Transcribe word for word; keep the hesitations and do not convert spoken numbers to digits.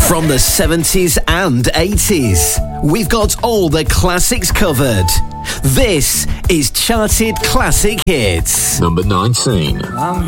From the seventies and eighties, we've got all the classics covered. This is Charted Classic Hits. Number nineteen.